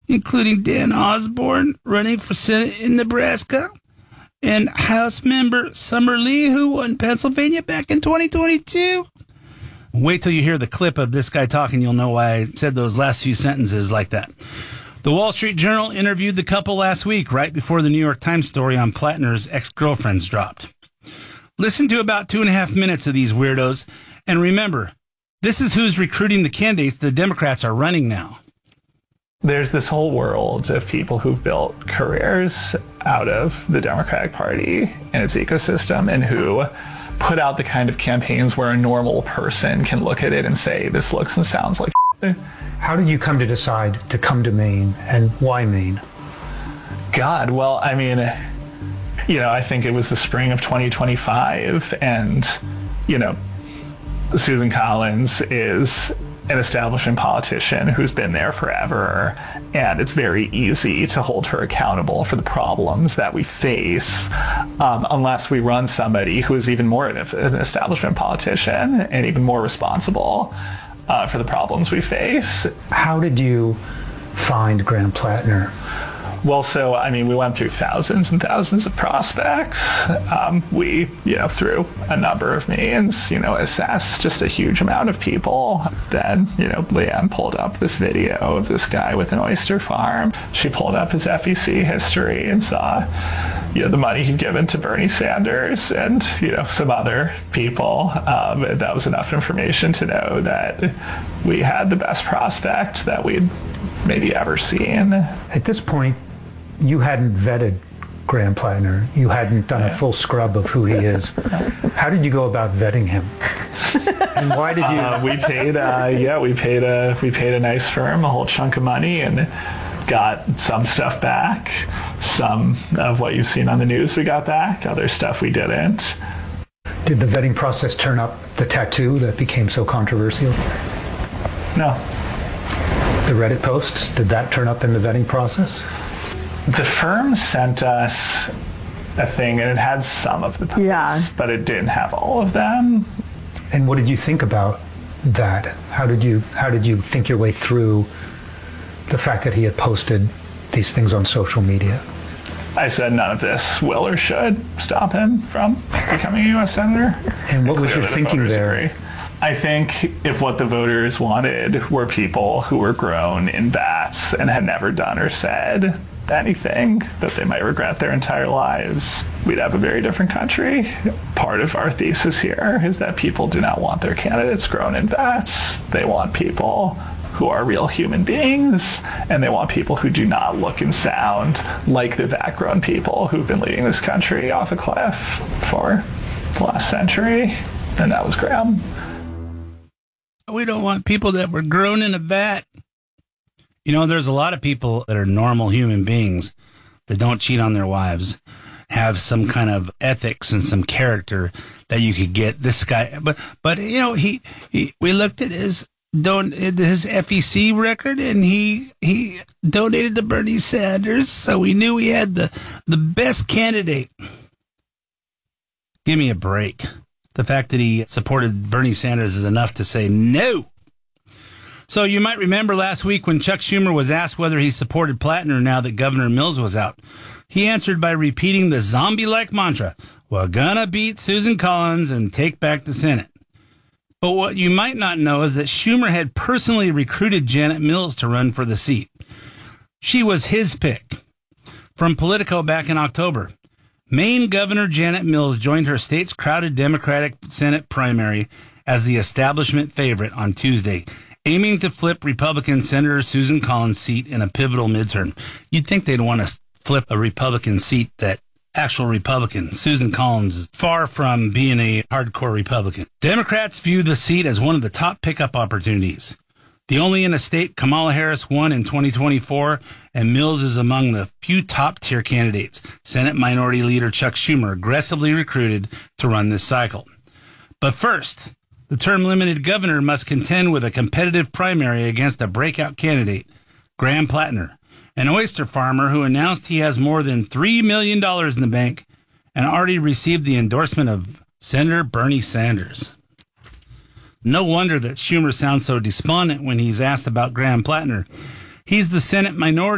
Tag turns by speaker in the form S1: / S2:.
S1: including Dan Osborne running for Senate in Nebraska, and House member Summer Lee, who won Pennsylvania back in 2022. Wait till you hear the clip of this guy talking. You'll know why I said those last few sentences like that. The Wall Street Journal interviewed the couple last week, right before the New York Times story on Plattner's ex-girlfriends dropped. Listen to about 2.5 minutes of these weirdos, and remember, this is who's recruiting the candidates the Democrats are running now.
S2: There's this whole world of people who've built careers out of the Democratic Party and its ecosystem, and who put out the kind of campaigns where a normal person can look at it and say, this looks and sounds like shit.
S3: How did you come to decide to come to Maine, and why Maine?
S2: God, well, I mean, I think it was the spring of 2025, and, Susan Collins is an establishment politician who's been there forever, and it's very easy to hold her accountable for the problems that we face unless we run somebody who is even more an establishment politician and even more responsible for the problems we face.
S3: How did you find Graham Plattner?
S2: Well, we went through thousands and thousands of prospects. We, through a number of means, assessed just a huge amount of people. Then, Leanne pulled up this video of this guy with an oyster farm. She pulled up his FEC history and saw, the money he'd given to Bernie Sanders and, some other people. That was enough information to know that we had the best prospect that we'd maybe ever seen.
S3: At this point, you hadn't vetted Graham Plattner. You hadn't done a full scrub of who he is. How did you go about vetting him? And why did you?
S2: We paid a nice firm a whole chunk of money and got some stuff back. Some of what you've seen on the news we got back. Other stuff we didn't.
S3: Did the vetting process turn up the tattoo that became so controversial?
S2: No.
S3: The Reddit posts, did that turn up in the vetting process?
S2: The firm sent us a thing, and it had some of the posts, but it didn't have all of them.
S3: And what did you think about that? How did you think your way through the fact that he had posted these things on social media?
S2: I said none of this will or should stop him from becoming a U.S. Senator.
S3: And what was your thinking there?
S2: Agree. I think if what the voters wanted were people who were grown in vats and had never done or said anything that they might regret their entire lives, we'd have a very different country. Part of our thesis here is that people do not want their candidates grown in vats. They want people who are real human beings, and they want people who do not look and sound like the vat-grown people who've been leading this country off a cliff for the last century, and that was Graham.
S1: We don't want people that were grown in a vat. There's a lot of people that are normal human beings that don't cheat on their wives, have some kind of ethics and some character that you could get this guy. But we looked at his FEC record, and he donated to Bernie Sanders, so we knew he had the best candidate. Give me a break. The fact that he supported Bernie Sanders is enough to say no. So you might remember last week when Chuck Schumer was asked whether he supported Plattner now that Governor Mills was out. He answered by repeating the zombie-like mantra, "We're gonna beat Susan Collins and take back the Senate." But what you might not know is that Schumer had personally recruited Janet Mills to run for the seat. She was his pick. From Politico back in October, Maine Governor Janet Mills joined her state's crowded Democratic Senate primary as the establishment favorite on Tuesday, aiming to flip Republican Senator Susan Collins' seat in a pivotal midterm. You'd think they'd want to flip a Republican seat that actual Republican. Susan Collins is far from being a hardcore Republican. Democrats view the seat as one of the top pickup opportunities. The only in a state Kamala Harris won in 2024, and Mills is among the few top-tier candidates Senate Minority Leader Chuck Schumer aggressively recruited to run this cycle. But first, the term-limited governor must contend with a competitive primary against a breakout candidate, Graham Plattner, an oyster farmer who announced he has more than $3 million in the bank and already received the endorsement of Senator Bernie Sanders. No wonder that Schumer sounds so despondent when he's asked about Graham Plattner. He's the Senate Minority